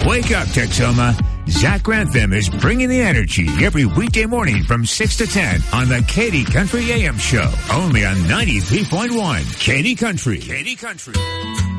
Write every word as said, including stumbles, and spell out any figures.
Wake up, Texoma. Zach Grantham is bringing the energy every weekday morning from six to ten on the Katy Country A M Show. Only on ninety-three point one. Katy Country. Katy Country.